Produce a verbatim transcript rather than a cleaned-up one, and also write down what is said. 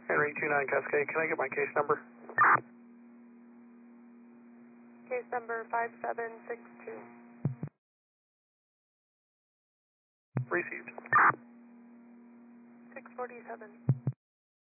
Henry two nine Cascade, can I get my case number? Case number five seven six two. Received. six forty-seven.